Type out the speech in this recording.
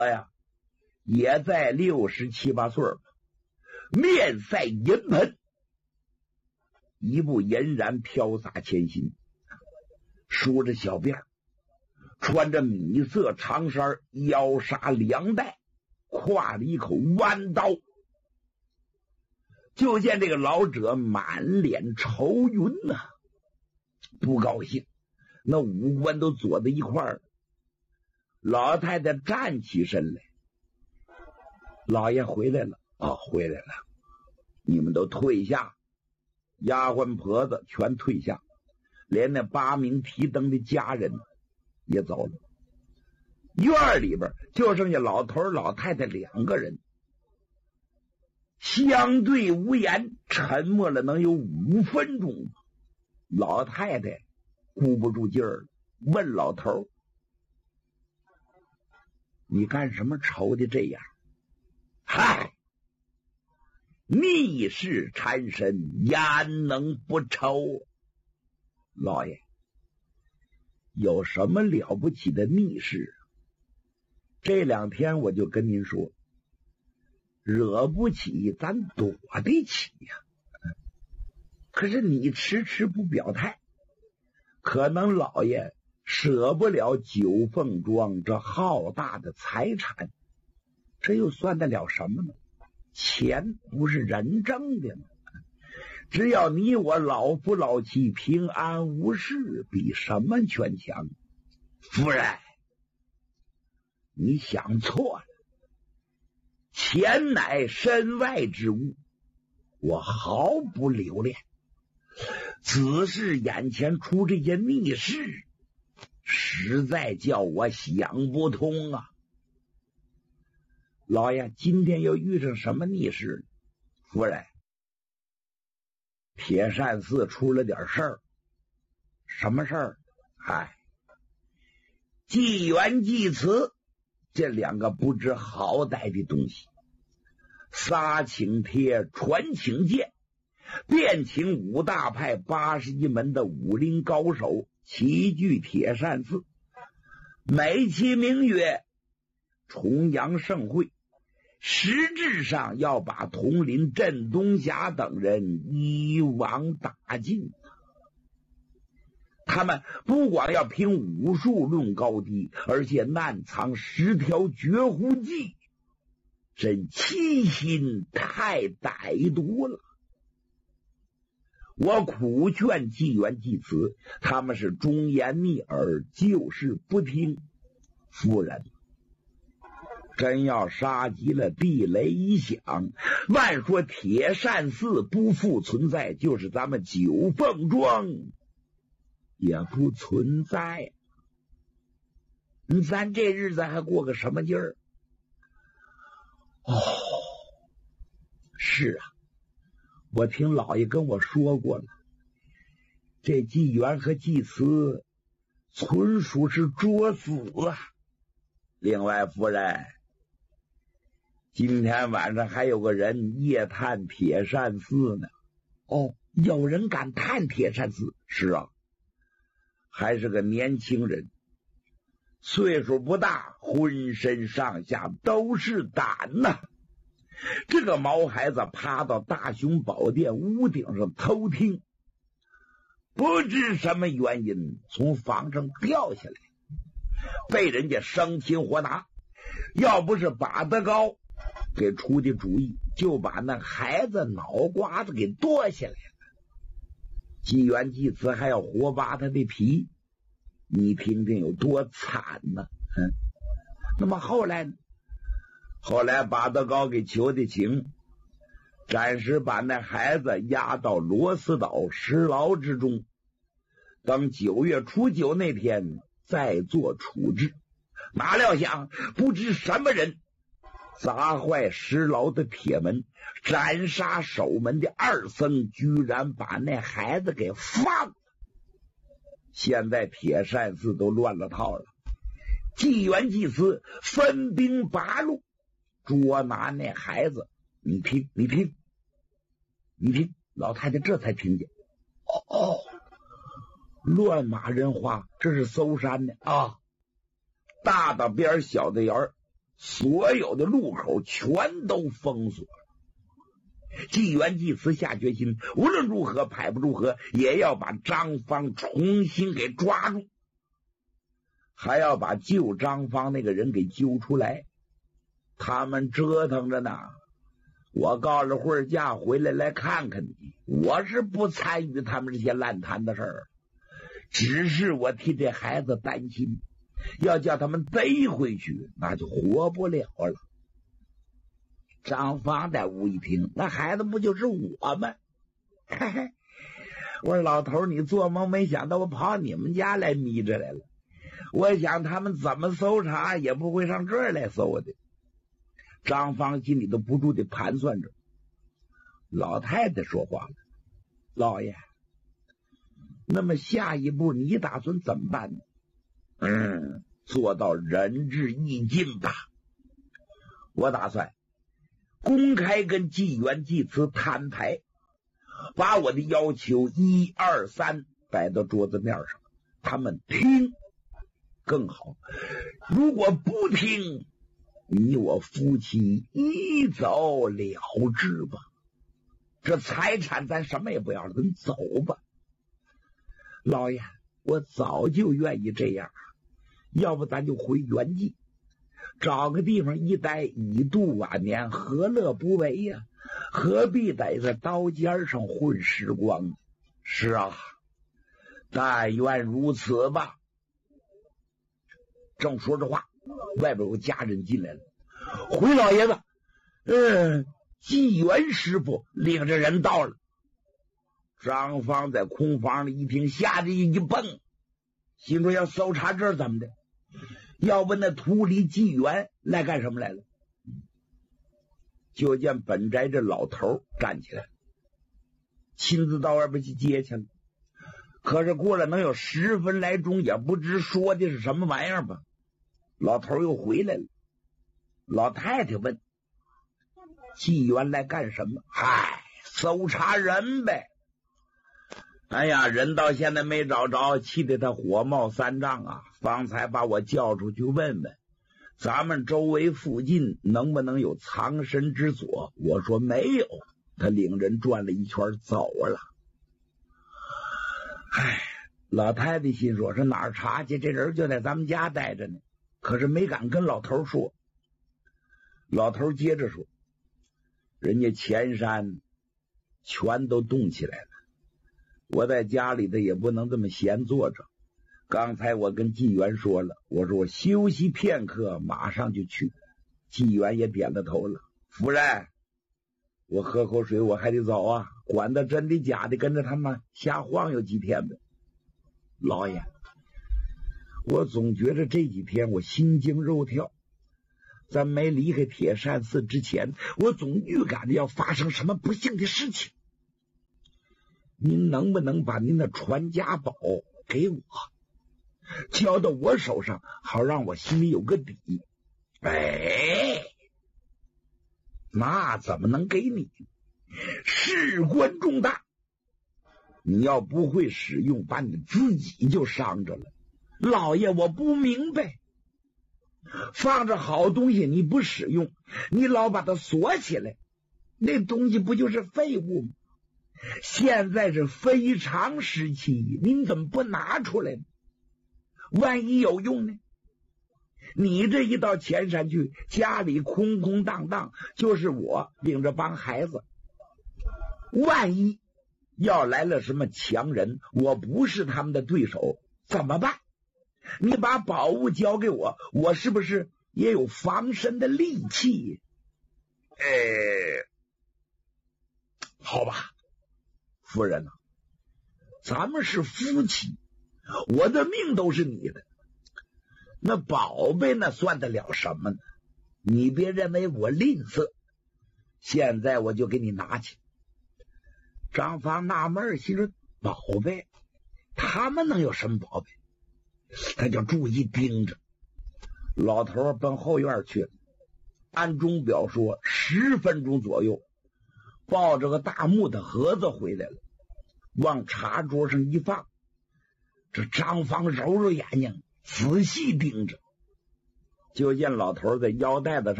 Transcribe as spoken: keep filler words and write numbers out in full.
哎呀，也在六十七八岁了，面赛银盆，一部银髯飘洒前行，梳着小辫，穿着米色长衫，腰纱两带，挎了一口弯刀。就见这个老者满脸愁云呐、啊，不高兴，那五官都坐在一块儿。老太太站起身来，老爷回来了。哦，回来了，你们都退下，丫鬟婆子全退下，连那八名提灯的家人也走了。院里边就剩下老头老太太两个人，相对无言，沉默了能有五分钟。老太太顾不住劲儿了，问老头：“你干什么愁的这样？”“嗨，逆世缠身，焉能不愁？”“老爷，有什么了不起的逆事？这两天我就跟您说，惹不起咱躲得起呀、啊。可是你迟迟不表态，可能老爷舍不了九凤庄这浩大的财产，这又算得了什么呢？钱不是人挣的吗？只要你我老夫老妻平安无事，比什么全强。夫人，你想错了，钱乃身外之物，我毫不留恋。只是眼前出这件逆事，实在叫我想不通啊。老爷，今天又遇上什么逆事？夫人，铁扇寺出了点事儿。什么事儿？嗨，纪元纪慈这两个不知好歹的东西，撒请帖传请剑，便请五大派八十一门的武林高手齐聚铁扇寺，美其名曰重阳盛会，实质上要把统领镇东霞等人一网打尽。他们不光要凭武术论高低，而且暗藏十条绝户计，真欺心太歹毒了。我苦劝纪元纪慈，他们是忠言逆耳，就是不听。夫人，真要杀极了，地雷一响，万说铁扇寺不复存在，就是咱们九凤庄也不存在。咱这日子还过个什么劲儿？哦，是啊，我听老爷跟我说过了，这纪元和纪慈纯属是作死啊。另外，夫人，今天晚上还有个人夜探铁扇寺呢。哦，有人敢探铁扇寺？是啊，还是个年轻人，岁数不大，浑身上下都是胆呐、啊。这个毛孩子爬到大雄宝殿屋顶上偷听，不知什么原因从房上掉下来，被人家生擒活拿。要不是把得高给出的主意，就把那孩子脑瓜子给剁下来了。纪元纪慈还要活扒他的皮，你听听有多惨呢、啊嗯、那么后来呢？后来把得高给求的情，暂时把那孩子押到罗斯岛石牢之中，等九月初九那天再做处置。哪料想不知什么人砸坏石牢的铁门，斩杀守门的二僧，居然把那孩子给放了。现在铁扇寺都乱了套了，纪元纪慈分兵八路捉拿那孩子。你听你听你听，老太太这才听见。哦哦，乱码人话，这是搜山呢啊！大的边小的眼儿， 所有的路口全都封锁了。纪元济慈下决心，无论如何派不住河，也要把张方重新给抓住，还要把救张方那个人给揪出来。他们折腾着呢，我告了会儿假回来来看看你。我是不参与他们这些烂摊的事儿，只是我替这孩子担心，要叫他们逮回去，那就活不了了。张方在屋一听，那孩子不就是我吗？嘿嘿，我说老头，你做梦没想到我跑你们家来眯着来了。我想他们怎么搜查也不会上这儿来搜的。张方心里都不住的盘算着。老太太说话了：“老爷，那么下一步你打算怎么办呢？”“嗯，做到仁至义尽吧。我打算公开跟纪元济慈摊牌，把我的要求一二三摆到桌子面上，他们听更好，如果不听，你我夫妻一走了之吧。这财产咱什么也不要了，咱走吧。”“老爷，我早就愿意这样，要不咱就回原籍，找个地方一待，以度晚年，何乐不为呀？何必在这刀尖上混时光呢？”“是啊，但愿如此吧。”正说着话，外边有个家人进来了。“回老爷子，嗯，纪元师傅领着人到了。”张方在空房里一听，吓得一蹦，心说要搜查这怎么的？要问那秃驴纪元来干什么来了？就见本宅这老头站起来，亲自到外边去接去了。可是过了能有十分来钟，也不知说的是什么玩意儿吧。老头又回来了。老太太问：“纪元来干什么？”“嗨，搜查人呗。”“哎呀，人到现在没找着，气得他火冒三丈啊！方才把我叫出去问问，咱们周围附近能不能有藏身之所？我说没有。他领人转了一圈走了。”哎，老太太心说：“是哪儿查去？这人就在咱们家待着呢。”可是没敢跟老头说。老头接着说：“人家前山全都动起来了，我在家里的也不能这么闲坐着。刚才我跟纪元说了，我说我休息片刻，马上就去。”纪元也点了头了。“夫人，我喝口水，我还得走啊，管他真的假的，跟着他们瞎晃悠几天呗。”“老爷，我总觉着这几天我心惊肉跳，咱没离开铁扇寺之前，我总预感着要发生什么不幸的事情。您能不能把您的传家宝给我，交到我手上，好让我心里有个底？”“哎，那怎么能给你？事关重大，你要不会使用，把你自己就伤着了。”“老爷，我不明白，放着好东西你不使用，你老把它锁起来，那东西不就是废物吗？现在是非常时期，您怎么不拿出来呢？万一有用呢？你这一到前山去，家里空空荡荡，就是我领着帮孩子，万一要来了什么强人，我不是他们的对手，怎么办？你把宝物交给我，我是不是也有防身的利器？”“哎，好吧，夫人啊，咱们是夫妻，我的命都是你的，那宝贝那算得了什么呢？你别认为我吝啬，现在我就给你拿去。”张方纳闷，心说宝贝，他们能有什么宝贝？他就注意盯着。老头奔后院去了，按钟表说十分钟左右，抱着个大木的盒子回来了，往茶桌上一放。这张方揉揉眼睛，仔细盯着。 就见老头在腰带子